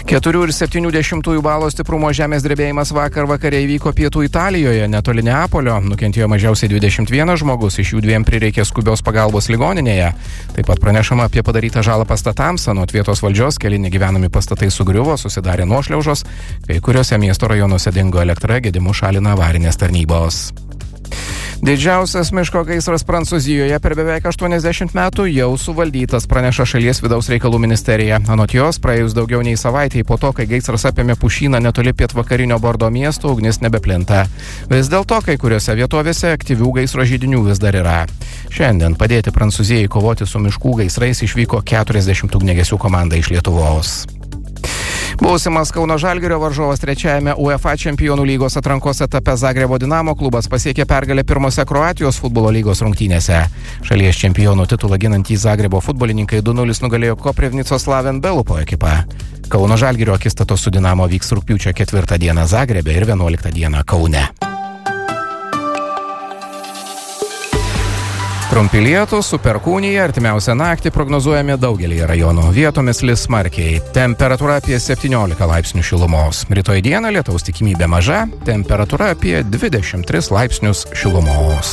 4,7 balo stiprumo žemės drebėjimas vakar vakare įvyko pietų Italijoje, netoli Neapolio. Nukentėjo mažiausiai 21 žmogus, iš jų 2 prireikė skubios pagalbos ligoninėje. Taip pat pranešama apie padarytą žalą pastatams. Anot vietos valdžios keli negyvenami pastatai sugriuvo, susidarė nuošliaužos. Kai kuriuose miesto rajonuose dingo elektra, gedimus šalina avarinės tarnybos. Didžiausias miško gaisras Prancūzijoje per beveik 80 metų jau suvaldytas, praneša šalies vidaus reikalų ministerija. Anot jos, praėjus daugiau nei savaitei po to, kai gaisras apėmė pušyną netoli pietvakarinio Bordo miesto, ugnis nebeplinta. Vis dėlto, kai kuriuose vietovėse aktyvių gaisro židinių vis dar yra. Šiandien padėti Prancūzijai kovoti su miškų gaisrais išvyko 40 ugniagesių komanda iš Lietuvos. Būsimas Kauno Žalgirio varžovas trečiajame UEFA čempionų lygos atrankos etape Zagrebo Dinamo klubas pasiekė pergalę pirmose Kroatijos futbolo lygos rungtynėse. Šalies čempionų titulą ginantys Zagrebo futbolininkai 2-0 nugalėjo Koprivnicos Slaven Belupo ekipą. Kauno Žalgirio akistatos su Dinamo vyks rugpjūčio 4 dieną Zagrebe ir 11 dieną Kaune. Trumpi lietūs su perkūnija artimiausią naktį prognozuojami daugelį rajonų. Vietomis lis smarkiai. Temperatūra apie 17 laipsnių šilumos. Rytoj dieną lietaus tikimybė maža. Temperatūra apie 23 laipsnius šilumos.